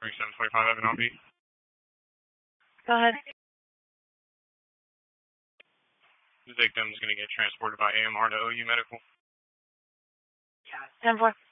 3725 Evan Beat. Go ahead. The victim is going to get transported by AMR to OU Medical. 10-4.